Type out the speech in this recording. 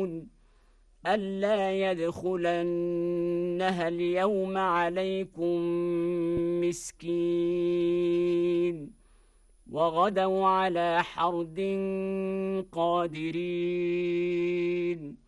ألا يدخلنها اليوم عليكم مسكين وغدوا على حرد قادرين